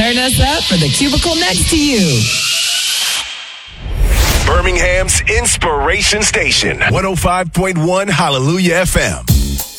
Turn us up for the cubicle next to you. Birmingham's Inspiration Station, 105.1 Hallelujah FM.